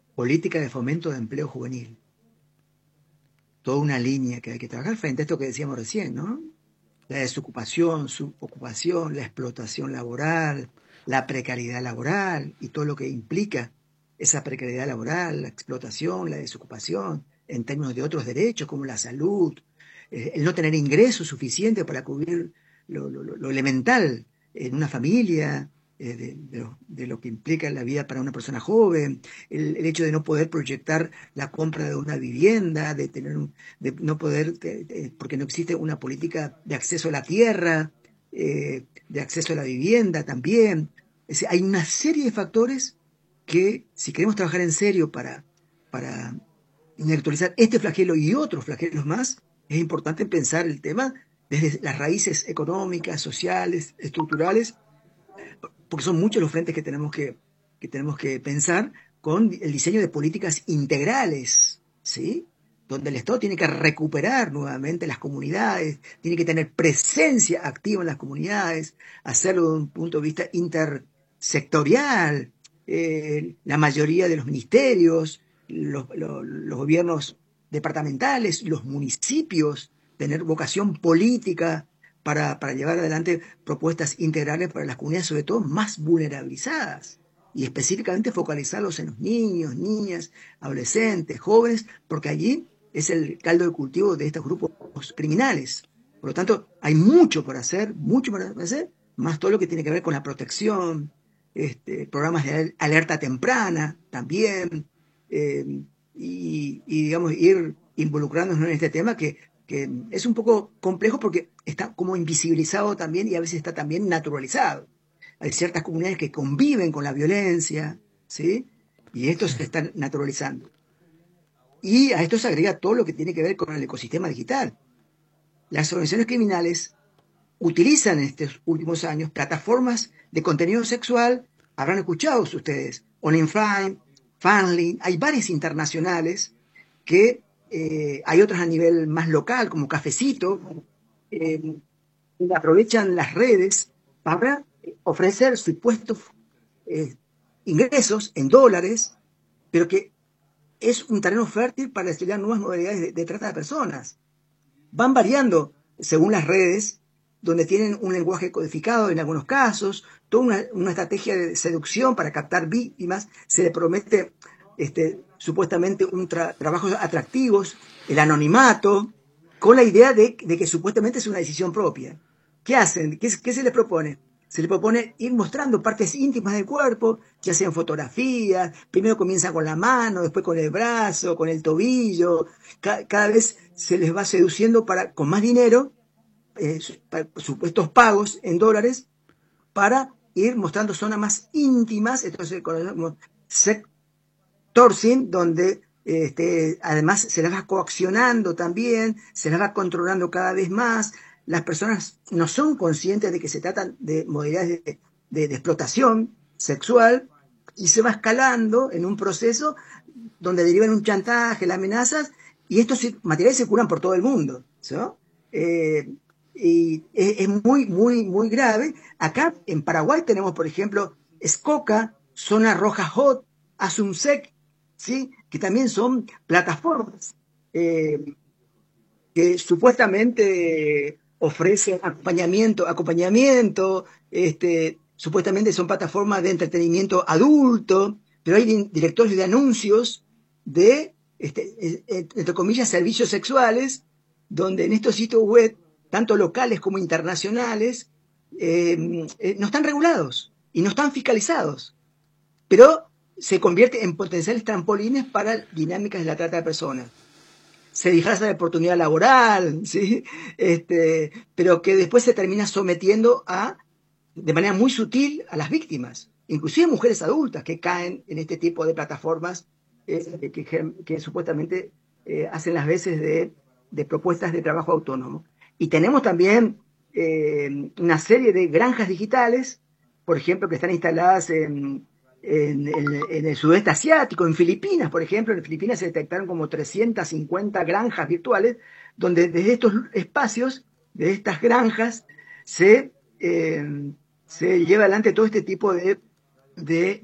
política de fomento de empleo juvenil. Toda una línea que hay que trabajar frente a esto que decíamos recién, ¿no? La desocupación, subocupación, la explotación laboral, la precariedad laboral y todo lo que implica esa precariedad laboral, la explotación, la desocupación, en términos de otros derechos como la salud, el no tener ingresos suficientes para cubrir lo elemental en una familia, de lo que implica la vida para una persona joven, el hecho de no poder proyectar la compra de una vivienda, de no poder, porque no existe una política de acceso a la tierra, de acceso a la vivienda también. Es decir, hay una serie de factores que, si queremos trabajar en serio para intelectualizar este flagelo y otros flagelos más, es importante pensar el tema desde las raíces económicas, sociales, estructurales, porque son muchos los frentes que tenemos que pensar con el diseño de políticas integrales, ¿sí? Donde el Estado tiene que recuperar nuevamente las comunidades, tiene que tener presencia activa en las comunidades, hacerlo desde un punto de vista intersectorial. La mayoría de los ministerios, los gobiernos departamentales, los municipios, tener vocación política para llevar adelante propuestas integrales para las comunidades, sobre todo más vulnerabilizadas, y específicamente focalizarlos en los niños, niñas, adolescentes, jóvenes, porque allí es el caldo de cultivo de estos grupos criminales. Por lo tanto, hay mucho por hacer, más todo lo que tiene que ver con la protección, programas de alerta temprana también, eh, digamos, ir involucrándonos en este tema que es un poco complejo porque está como invisibilizado también y a veces está también naturalizado. Hay ciertas comunidades que conviven con la violencia, ¿sí? Y esto Sí. se está naturalizando. Y a esto se agrega todo lo que tiene que ver con el ecosistema digital. Las organizaciones criminales utilizan en estos últimos años plataformas de contenido sexual, habrán escuchado ustedes, OnlyFans, Fanly, hay varias internacionales que hay otras a nivel más local, como Cafecito, eh, aprovechan las redes para ofrecer supuestos eh, ingresos en dólares, pero que es un terreno fértil para estudiar nuevas modalidades de trata de personas. Van variando según las redes, donde tienen un lenguaje codificado en algunos casos, toda una estrategia de seducción para captar víctimas, se le promete supuestamente trabajos atractivos, el anonimato, con la idea de que supuestamente es una decisión propia. ¿Qué hacen? ¿Qué se les propone? Se les propone ir mostrando partes íntimas del cuerpo, ya sean fotografías, primero comienzan con la mano, después con el brazo, con el tobillo, cada vez se les va seduciendo con más dinero, supuestos pagos en dólares, para ir mostrando zonas más íntimas, entonces conocemos sectorsing, donde además se las va coaccionando también, se las va controlando cada vez más, las personas no son conscientes de que se tratan de modalidades de explotación sexual y se va escalando en un proceso donde derivan un chantaje, las amenazas, y estos materiales circulan por todo el mundo, ¿no? Y es muy, muy, muy grave. Acá en Paraguay tenemos, por ejemplo, Escoca, Zona Roja Hot, Asumsec, ¿sí? Que también son plataformas eh, que supuestamente ofrecen acompañamiento, supuestamente son plataformas de entretenimiento adulto, pero hay directorios de anuncios de, entre comillas, servicios sexuales, donde en estos sitios web, tanto locales como internacionales, no están regulados y no están fiscalizados, pero se convierte en potenciales trampolines para dinámicas de la trata de personas. Se disfraza de oportunidad laboral, ¿sí? Pero que después se termina sometiendo de manera muy sutil a las víctimas, inclusive mujeres adultas que caen en este tipo de plataformas que supuestamente hacen las veces de propuestas de trabajo autónomo. Y tenemos también una serie de granjas digitales, por ejemplo, que están instaladas en el sudeste asiático, en Filipinas, por ejemplo. En Filipinas se detectaron como 350 granjas virtuales, donde desde estos espacios, de estas granjas, se lleva adelante todo este tipo de